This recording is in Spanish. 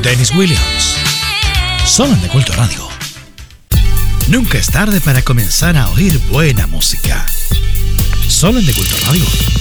Dennis Williams. Solo en De Culto Radio. Nunca es tarde para comenzar a oír buena música. Solo en De Culto Radio.